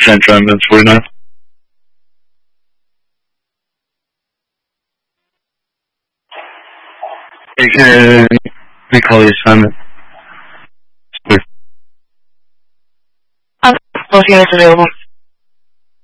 Central Ambulance 49. Hey, can we call the assignment? Both units available.